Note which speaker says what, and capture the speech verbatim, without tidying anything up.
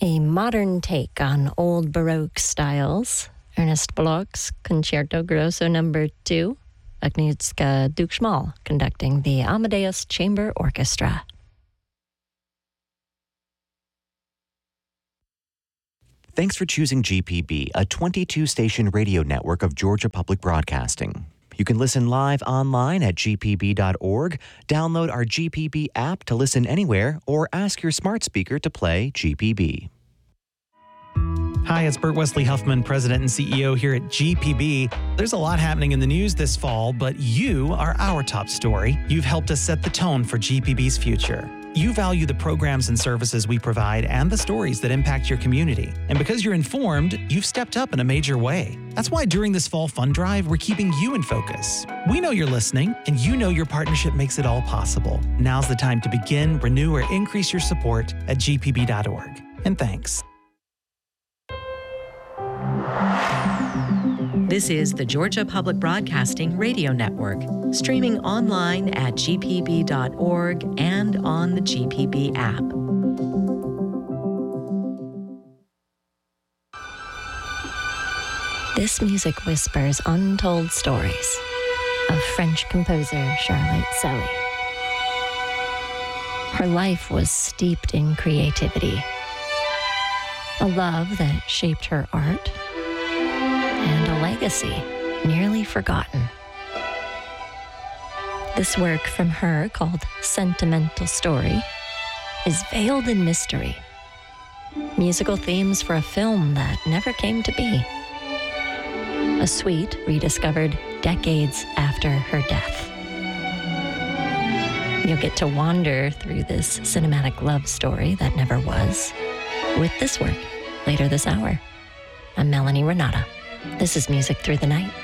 Speaker 1: A modern take on old Baroque styles. Ernest Bloch's Concerto Grosso Number Two. Agnieszka Dukschmal conducting the Amadeus Chamber Orchestra.
Speaker 2: Thanks for choosing G P B, a twenty-two station radio network of Georgia Public Broadcasting. You can listen live online at g p b dot org, download our G P B app to listen anywhere, or ask your smart speaker to play G P B.
Speaker 3: Hi, it's Bert Wesley Huffman, President and C E O here at G P B. There's a lot happening in the news this fall, but you are our top story. You've helped us set the tone for G P B's future. You value the programs and services we provide and the stories that impact your community. And because you're informed, you've stepped up in a major way. That's why during this fall fund drive, we're keeping you in focus. We know you're listening, and you know your partnership makes it all possible. Now's the time to begin, renew, or increase your support at g p b dot org. And thanks.
Speaker 4: This is the Georgia Public Broadcasting Radio Network, streaming online at g p b dot org and on the G P B app.
Speaker 1: This music whispers untold stories of French composer Charlotte Selly. Her life was steeped in creativity, a love that shaped her art, and a legacy nearly forgotten. This work from her, called Sentimental Story, is veiled in mystery. Musical themes for a film that never came to be. A suite rediscovered decades after her death. You'll get to wander through this cinematic love story that never was with this work later this hour. I'm Melanie Renata. This is Music Through the Night.